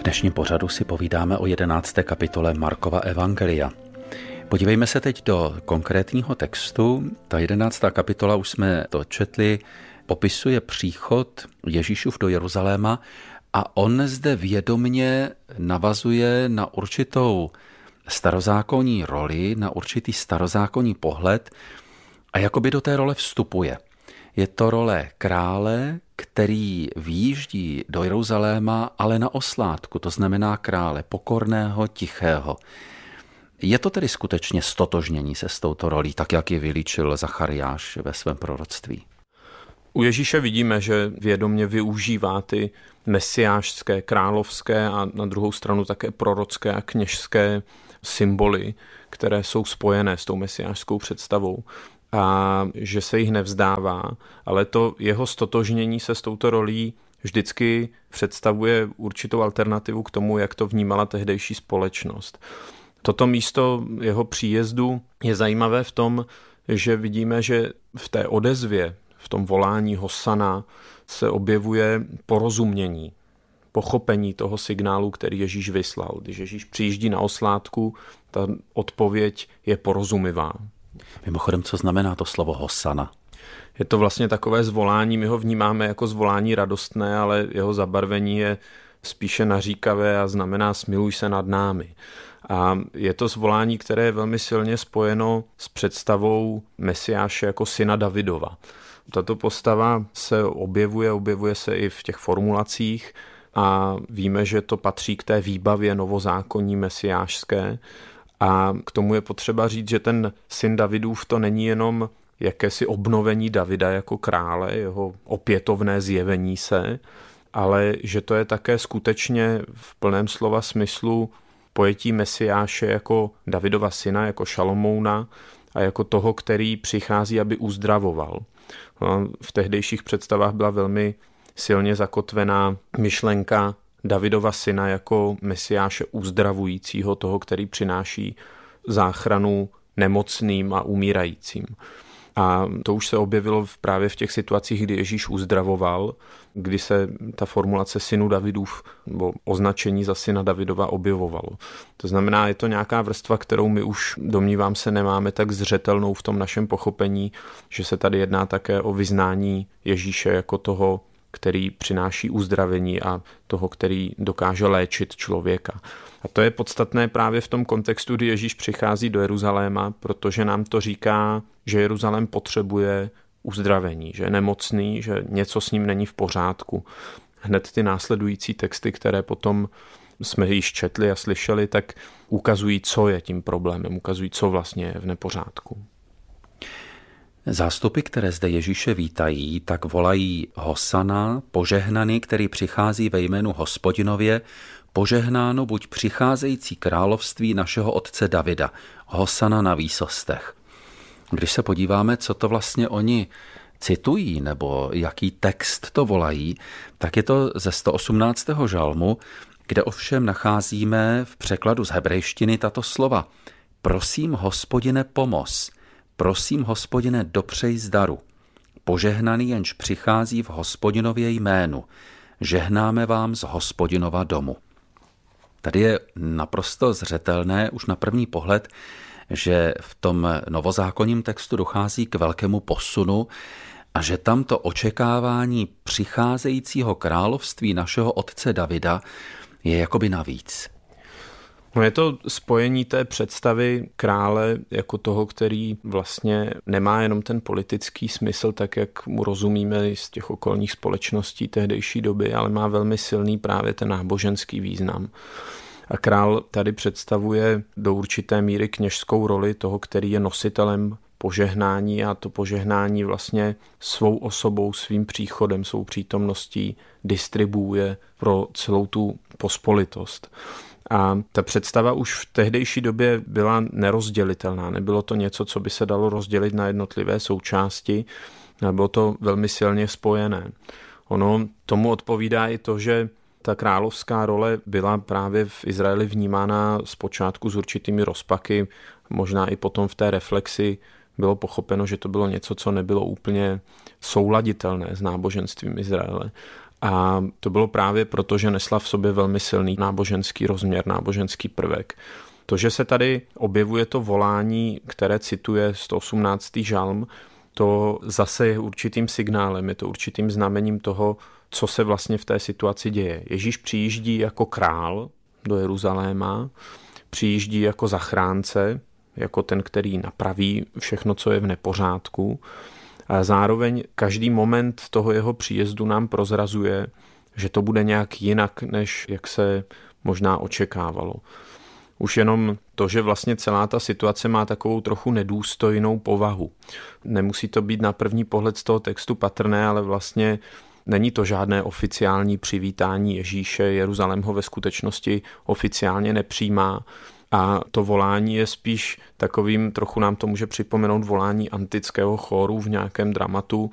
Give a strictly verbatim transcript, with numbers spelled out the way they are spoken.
V dnešním pořadu si povídáme o jedenácté kapitole Markova evangelia. Podívejme se teď do konkrétního textu. Ta jedenáctá kapitola, už jsme to četli, popisuje příchod Ježíšův do Jeruzaléma a on zde vědomně navazuje na určitou starozákonní roli, na určitý starozákonní pohled a jakoby do té role vstupuje. Je to role krále, který výjíždí do Jeruzaléma, ale na oslátku, to znamená krále pokorného, tichého. Je to tedy skutečně stotožnění se s touto rolí, tak jak ji vylíčil Zachariáš ve svém proroctví? U Ježíše vidíme, že vědomě využívá ty mesiášské, královské a na druhou stranu také prorocké a kněžské symboly, které jsou spojené s tou mesiášskou představou. A že se jich nevzdává, ale to jeho stotožnění se s touto rolí vždycky představuje určitou alternativu k tomu, jak to vnímala tehdejší společnost. Toto místo jeho příjezdu je zajímavé v tom, že vidíme, že v té odezvě, v tom volání Hosana se objevuje porozumění, pochopení toho signálu, který Ježíš vyslal. Když Ježíš přijíždí na oslátku, ta odpověď je porozumivá. Mimochodem, co znamená to slovo Hosana? Je to vlastně takové zvolání, my ho vnímáme jako zvolání radostné, ale jeho zabarvení je spíše naříkavé a znamená smiluj se nad námi. A je to zvolání, které je velmi silně spojeno s představou Mesiáše jako syna Davidova. Tato postava se objevuje, objevuje se i v těch formulacích a víme, že to patří k té výbavě novozákonní mesiášské. A k tomu je potřeba říct, že ten syn Davidův to není jenom jakési obnovení Davida jako krále, jeho opětovné zjevení se, ale že to je také skutečně v plném slova smyslu pojetí Mesiáše jako Davidova syna, jako Šalomouna a jako toho, který přichází, aby uzdravoval. V tehdejších představách byla velmi silně zakotvená myšlenka Davidova syna jako Mesiáše uzdravujícího, toho, který přináší záchranu nemocným a umírajícím. A to už se objevilo právě v těch situacích, kdy Ježíš uzdravoval, kdy se ta formulace synu Davidův nebo označení za syna Davidova objevovalo. To znamená, je to nějaká vrstva, kterou my už, domnívám se, nemáme tak zřetelnou v tom našem pochopení, že se tady jedná také o vyznání Ježíše jako toho, který přináší uzdravení a toho, který dokáže léčit člověka. A to je podstatné právě v tom kontextu, kdy Ježíš přichází do Jeruzaléma, protože nám to říká, že Jeruzalém potřebuje uzdravení, že je nemocný, že něco s ním není v pořádku. Hned ty následující texty, které potom jsme již četli a slyšeli, tak ukazují, co je tím problémem, ukazují, co vlastně je v nepořádku. Zástupy, které zde Ježíše vítají, tak volají Hosana, požehnaný, který přichází ve jménu Hospodinově, požehnáno buď přicházející království našeho otce Davida, Hosana na výsostech. Když se podíváme, co to vlastně oni citují, nebo jaký text to volají, tak je to ze sto osmnáctého žalmu, kde ovšem nacházíme v překladu z hebrejštiny tato slova. Prosím, Hospodine, pomoz. Prosím, Hospodine, dopřej zdaru. Požehnaný, jenž přichází v Hospodinově jménu. Žehnáme vám z Hospodinova domu. Tady je naprosto zřetelné už na první pohled, že v tom novozákonním textu dochází k velkému posunu a že tam to očekávání přicházejícího království našeho otce Davida je jakoby navíc. No je to spojení té představy krále jako toho, který vlastně nemá jenom ten politický smysl, tak jak mu rozumíme z těch okolních společností tehdejší doby, ale má velmi silný právě ten náboženský význam. A král tady představuje do určité míry kněžskou roli toho, který je nositelem požehnání a to požehnání vlastně svou osobou, svým příchodem, svou přítomností distribuuje pro celou tu pospolitost. A ta představa už v tehdejší době byla nerozdělitelná. Nebylo to něco, co by se dalo rozdělit na jednotlivé součásti, ale bylo to velmi silně spojené. Ono tomu odpovídá i to, že ta královská role byla právě v Izraeli vnímána zpočátku s určitými rozpaky, možná i potom v té reflexi bylo pochopeno, že to bylo něco, co nebylo úplně souladitelné s náboženstvím Izraele. A to bylo právě proto, že nesla v sobě velmi silný náboženský rozměr, náboženský prvek. To, že se tady objevuje to volání, které cituje sto osmnáctý žalm, to zase je určitým signálem, je to určitým znamením toho, co se vlastně v té situaci děje. Ježíš přijíždí jako král do Jeruzaléma, přijíždí jako zachránce, jako ten, který napraví všechno, co je v nepořádku. A zároveň každý moment toho jeho příjezdu nám prozrazuje, že to bude nějak jinak, než jak se možná očekávalo. Už jenom to, že vlastně celá ta situace má takovou trochu nedůstojnou povahu. Nemusí to být na první pohled z toho textu patrné, ale vlastně není to žádné oficiální přivítání Ježíše. Jeruzalém ho ve skutečnosti oficiálně nepřijímá. A to volání je spíš takovým, trochu nám to může připomenout volání antického chóru v nějakém dramatu,